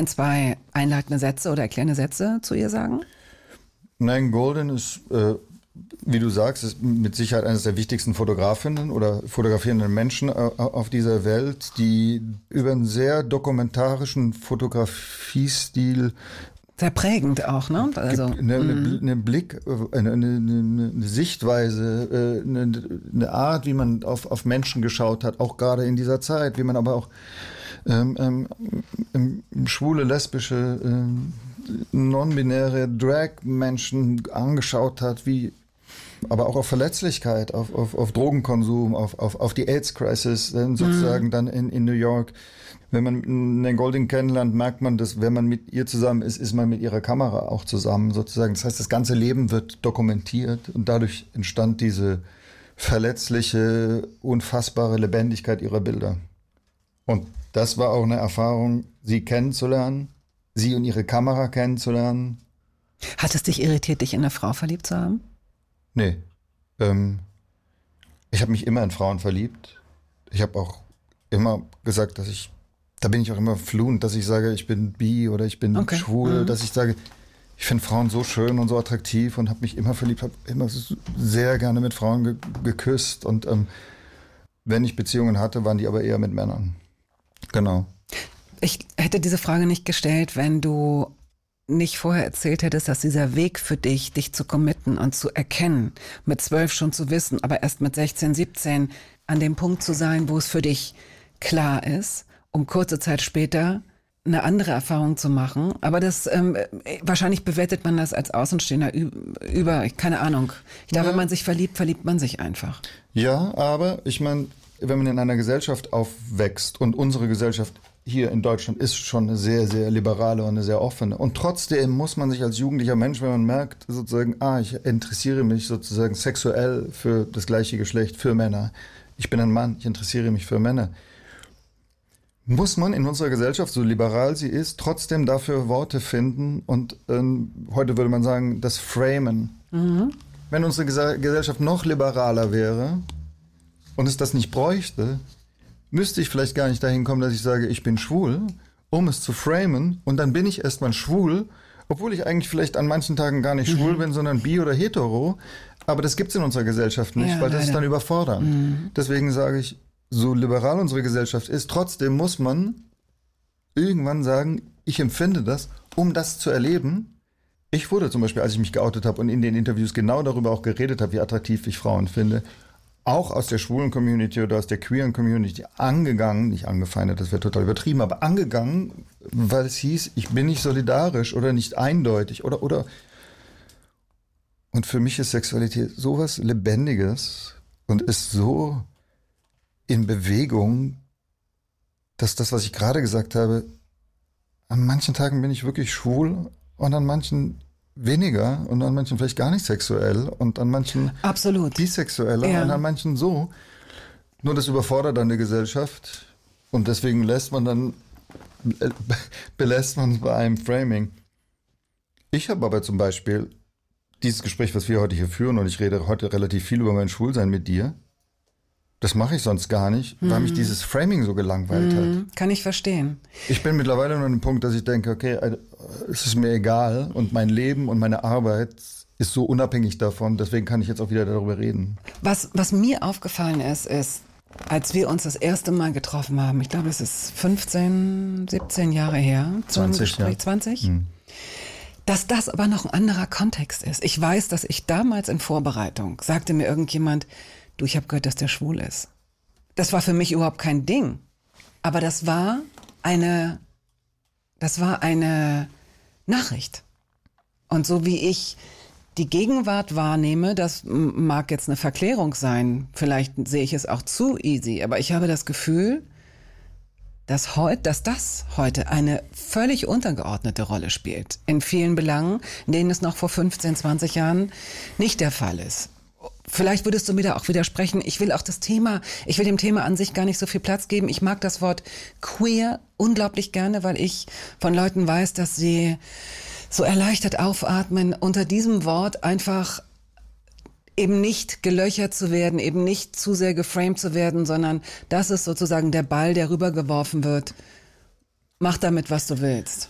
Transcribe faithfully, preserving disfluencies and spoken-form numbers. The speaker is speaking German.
ein, zwei einleitende Sätze oder erklärende Sätze zu ihr sagen? Nan Goldin ist, äh, wie du sagst, ist mit Sicherheit eines der wichtigsten Fotografinnen oder fotografierenden Menschen äh, auf dieser Welt, die über einen sehr dokumentarischen Fotografiestil sehr prägend auch, ne? Also eine, eine, eine Blick, eine, eine, eine Sichtweise, eine, eine Art, wie man auf, auf Menschen geschaut hat, auch gerade in dieser Zeit, wie man aber auch ähm, ähm, schwule, lesbische, ähm, non-binäre Drag-Menschen angeschaut hat, wie aber auch auf Verletzlichkeit, auf, auf, auf Drogenkonsum, auf, auf, auf die AIDS-Crisis sozusagen mhm. dann in, in New York. Wenn man Nan Goldin kennenlernt, merkt man, dass wenn man mit ihr zusammen ist, ist man mit ihrer Kamera auch zusammen sozusagen. Das heißt, das ganze Leben wird dokumentiert und dadurch entstand diese verletzliche, unfassbare Lebendigkeit ihrer Bilder. Und das war auch eine Erfahrung, sie kennenzulernen, sie und ihre Kamera kennenzulernen. Hat es dich irritiert, dich in eine Frau verliebt zu haben? Nee. Ähm, ich habe mich immer in Frauen verliebt. Ich habe auch immer gesagt, dass ich Da bin ich auch immer fluent, dass ich sage, ich bin bi oder ich bin okay. schwul, mhm. dass ich sage, ich finde Frauen so schön und so attraktiv und habe mich immer verliebt, habe immer sehr gerne mit Frauen ge- geküsst und ähm, wenn ich Beziehungen hatte, waren die aber eher mit Männern. Genau. Ich hätte diese Frage nicht gestellt, wenn du nicht vorher erzählt hättest, dass dieser Weg für dich, dich zu committen und zu erkennen, mit zwölf schon zu wissen, aber erst mit sechzehn, siebzehn an dem Punkt zu sein, wo es für dich klar ist, um kurze Zeit später eine andere Erfahrung zu machen. Aber das ähm, wahrscheinlich bewertet man das als Außenstehender über, keine Ahnung. Ich glaube, ja. wenn man sich verliebt, verliebt man sich einfach. Ja, aber ich meine, wenn man in einer Gesellschaft aufwächst und unsere Gesellschaft hier in Deutschland ist schon eine sehr, sehr liberale und eine sehr offene. Und trotzdem muss man sich als jugendlicher Mensch, wenn man merkt, sozusagen, ah, ich interessiere mich sozusagen sexuell für das gleiche Geschlecht, für Männer. Ich bin ein Mann, ich interessiere mich für Männer. Muss man in unserer Gesellschaft, so liberal sie ist, trotzdem dafür Worte finden und ähm, heute würde man sagen, das Framen. Mhm. Wenn unsere Gesa- Gesellschaft noch liberaler wäre und es das nicht bräuchte, müsste ich vielleicht gar nicht dahin kommen, dass ich sage, ich bin schwul, um es zu framen und dann bin ich erstmal schwul, obwohl ich eigentlich vielleicht an manchen Tagen gar nicht mhm. schwul bin, sondern bi oder hetero. Aber das gibt es in unserer Gesellschaft nicht, ja, weil das leider. Ist dann überfordernd. Mhm. Deswegen sage ich, so liberal unsere Gesellschaft ist, trotzdem muss man irgendwann sagen, ich empfinde das, um das zu erleben. Ich wurde zum Beispiel, als ich mich geoutet habe und in den Interviews genau darüber auch geredet habe, wie attraktiv ich Frauen finde, auch aus der schwulen Community oder aus der queeren Community angegangen, nicht angefeindet, das wäre total übertrieben, aber angegangen, weil es hieß, ich bin nicht solidarisch oder nicht eindeutig oder, oder. Und für mich ist Sexualität sowas Lebendiges und ist so in Bewegung, dass das, was ich gerade gesagt habe, an manchen Tagen bin ich wirklich schwul und an manchen weniger und an manchen vielleicht gar nicht sexuell und an manchen absolut bisexueller ja. und an manchen so. Nur das überfordert dann die Gesellschaft und deswegen lässt man dann, belässt man es bei einem Framing. Ich habe aber zum Beispiel dieses Gespräch, was wir heute hier führen, und ich rede heute relativ viel über mein Schwulsein mit dir, das mache ich sonst gar nicht, weil mhm. mich dieses Framing so gelangweilt mhm. hat. Kann ich verstehen. Ich bin mittlerweile nur an dem Punkt, dass ich denke, okay, es ist mir egal und mein Leben und meine Arbeit ist so unabhängig davon, deswegen kann ich jetzt auch wieder darüber reden. Was, was mir aufgefallen ist, ist, als wir uns das erste Mal getroffen haben, ich glaube, es ist fünfzehn, siebzehn Jahre her, zwanzig, ja. zwanzig, mhm. dass das aber noch ein anderer Kontext ist. Ich weiß, dass ich damals in Vorbereitung, sagte mir irgendjemand, du, ich habe gehört, dass der schwul ist. Das war für mich überhaupt kein Ding. Aber das war eine, das war eine Nachricht. Und so wie ich die Gegenwart wahrnehme, das mag jetzt eine Verklärung sein. Vielleicht sehe ich es auch zu easy. Aber ich habe das Gefühl, dass, heut, dass das heute eine völlig untergeordnete Rolle spielt. In vielen Belangen, in denen es noch vor fünfzehn, zwanzig Jahren nicht der Fall ist. Vielleicht würdest du mir da auch widersprechen. Ich will auch das Thema, ich will dem Thema an sich gar nicht so viel Platz geben. Ich mag das Wort queer unglaublich gerne, weil ich von Leuten weiß, dass sie so erleichtert aufatmen, unter diesem Wort einfach eben nicht gelöchert zu werden, eben nicht zu sehr geframed zu werden, sondern das ist sozusagen der Ball, der rübergeworfen wird. Mach damit, was du willst.